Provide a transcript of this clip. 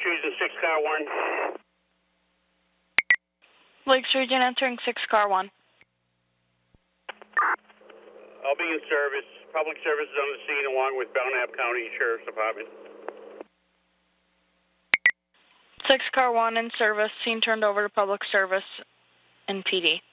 choosing 6 car 1. Lakes Region entering 6 car 1. I'll be in service. Public service is on the scene along with Belknap County Sheriff's Department. 6 car 1 in service. Scene turned over to public service and PD.